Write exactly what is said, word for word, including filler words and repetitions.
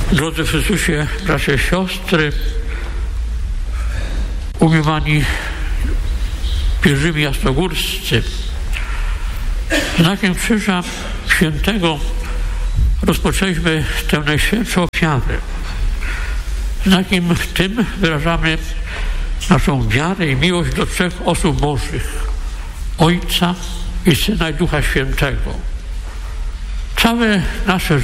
Drodzy w Chrystusie, bracia i siostry, umiłowani pielgrzymi jasnogórscy, znakiem Krzyża Świętego rozpoczęliśmy tę najświętszą ofiarę. Znakiem tym wyrażamy naszą wiarę i miłość do trzech osób Bożych: Ojca i Syna i Ducha Świętego. Całe nasze